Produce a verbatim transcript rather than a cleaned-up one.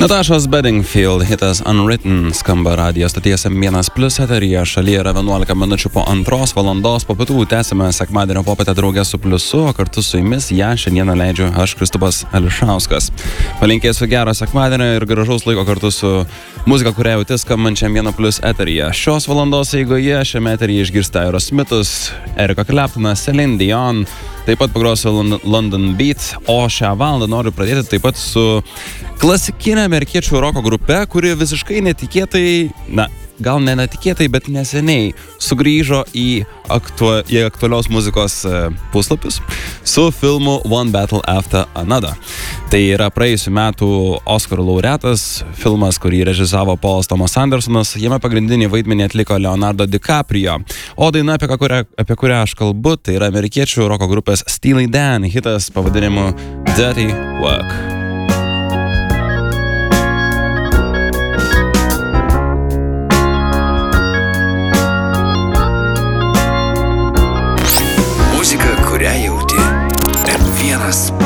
Natašos Bedingfield hitas Unwritten skamba radijo stoties M vienas plius eteryje. Šalyje yra vienuolika minučių po antros valandos. Po pietų tęsime sekmadienio popietę draugę su Pliusu, o kartu su jumis ją šiandieną leidžiu aš, Kristupas Ališauskas. Palinkėsiu gero sekmadienio ir gražaus laiko kartu su muzika, kurią jauti skambančią M vienas plius eteryje. Šios valandos eigoje šiame eteryje išgirsta Aerosmithus, Erika Claptonas, Celine Dion, taip pat pagrosiu London Beat, o šią valandą noriu pradėti taip pat su klasikinė amerikiečių roko grupe, kuri visiškai netikėtai, na, gal ne netikėtai, bet neseniai sugrįžo į, aktu, į aktualios muzikos puslapius su filmu One Battle After Another. Tai yra praėjusių metų Oskarų laureatas, filmas, kurį režisavo Paulas Thomas Andersonas. Jame pagrindinį vaidmenį atliko Leonardo DiCaprio. O daina, apie kurią, apie kurią aš kalbu, tai yra amerikiečių roko grupės Steely Dan hitas pavadinimu Dirty Work. Muzika, kurią jauti M vienas